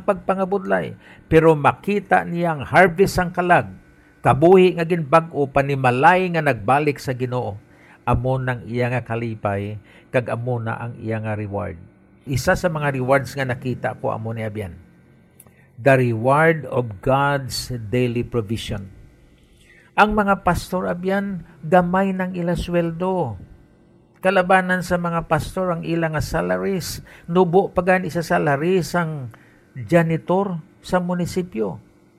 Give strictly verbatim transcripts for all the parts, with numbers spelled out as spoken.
ang pagpangabudlay, pero makita niya ang harvest ang kalag, kabuhi nga ginbag-o panimalay nga nagbalik sa Ginoo. Amo nang iya nga kalipay, kag amo na ang iya nga reward. Isa sa mga rewards nga nakita ko amo ni abyan, the reward of God's daily provision. Ang mga pastor abyan, gamay ng ila sweldo. Kalabanan sa mga pastor ang ilang nga salaries, nubo pagan isa salaries ang janitor sa munisipyo.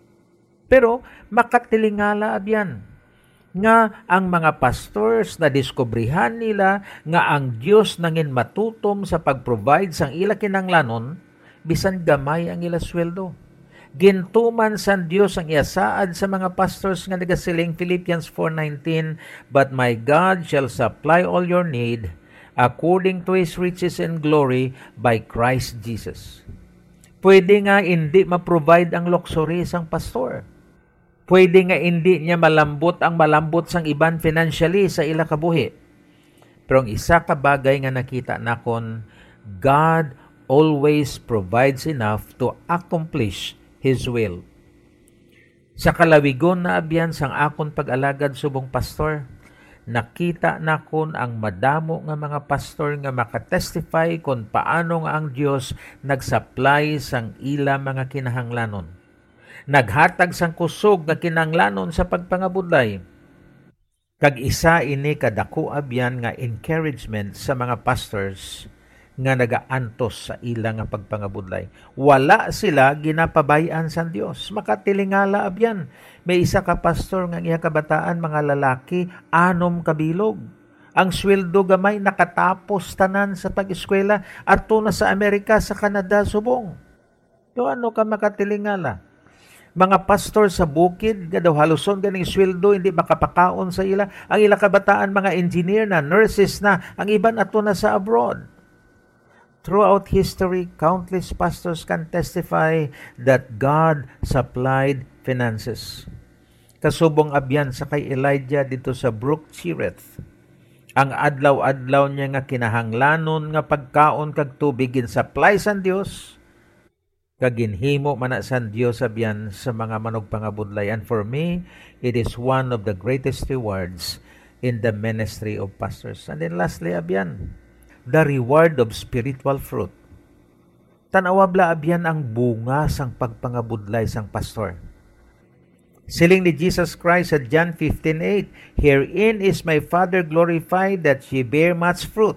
Pero makatilingala abyan nga ang mga pastors na diskubrihan nila nga ang Dios nangin matutom sa pag-provide sang ila kinanglanon, bisan gamay ang ila sweldo. Gintuman san Dios ang iasaad sa mga pastors nga nagasiling Philippians four nineteen, but my God shall supply all your need according to His riches and glory by Christ Jesus. Pwede nga hindi ma-provide ang luxury sang pastor. Pwede nga hindi niya malambot ang malambot sang iban financially sa ila kabuhi. Pero ang isa ka bagay nga nakita nakon, God always provides enough to accomplish His will. Sa kalawigon na abyan sang akon pag-alagad subong pastor, nakita nakon ang madamo nga mga pastor nga makatestify kung paano nga ang Dios nagsupply sang ila mga kinahanglanon. Naghatag sang kusog nga kinahanglanon sa pagpangabudlay. Kag isa ini kadako abyan nga encouragement sa mga pastors nga nagaantos sa ilang nga pagpangabudlay. Wala sila ginapabayan sa Dios. Makatilingala abyan. May isa ka pastor nga iya kabataan, mga lalaki, anom kabilog. Ang sweldo gamay nakatapos tanan sa pag-eskwela at na sa Amerika, sa Canada, subong. So ano ka makatilingala? Mga pastor sa bukid, gadaw haluson ganing sweldo, hindi makapakaon sa ila. Ang ila kabataan, mga engineer na, nurses na, ang iban ato na sa abroad. Throughout history, countless pastors can testify that God supplied finances. Kasubong abyan sa kay Elijah dito sa Brook Cherith. Ang adlaw-adlaw niya nga kinahanglanon nga pagkaon kag tubig supply san Dios, kag ginhimo man na san Dios abyan sa mga manugpangabudlay. And for me, it is one of the greatest rewards in the ministry of pastors. And then lastly abyan, the reward of spiritual fruit. Tanawabla abyan ang bunga sang pagpangabudlay sang pastor. Siling ni Jesus Christ sa John fifteen eight, herein is my Father glorified that ye bear much fruit.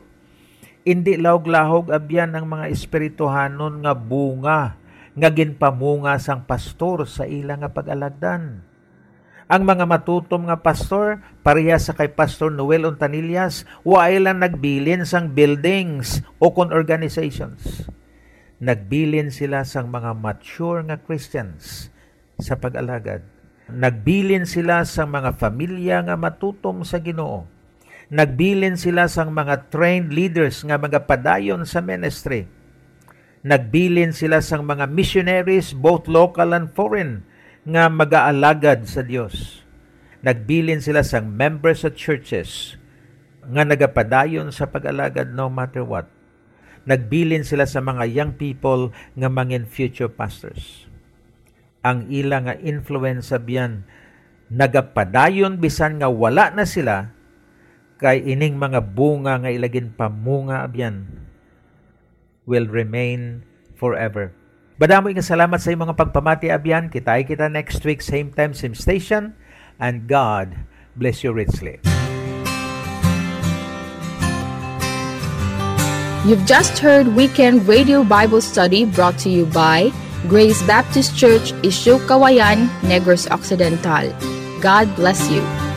Indi lahog-lahog abyan ang mga espirituhanon nga bunga nga ginpamunga sang pastor sa ilang nga pag-alagdan. Ang mga matutom nga pastor, pareha sa kay Pastor Noel Ontanillas, wa lang nagbilin sang buildings o kon organizations. Nagbilin sila sang mga mature nga Christians sa pag-alagad. Nagbilin sila sang mga pamilya nga matutom sa Ginoo. Nagbilin sila sang mga trained leaders nga mga padayon sa ministry. Nagbilin sila sang mga missionaries, both local and foreign, nga mag-aalagad sa Dios. Nagbilin sila sang members sa churches nga nagapadayon sa pag-alagad no matter what. Nagbilin sila sa mga young people nga mangin future pastors. Ang ilang nga influence biyan nagapadayon bisan nga wala na sila, kay ining mga bunga nga ilagin pamunga biyan will remain forever. Badamoy nga salamat sa imong mga pagpamati abyan. Kitay kita next week, same time, same station. And God bless you richly. You've just heard Weekend Radio Bible Study brought to you by Grace Baptist Church, Isyu Kawayan, Negros Occidental. God bless you.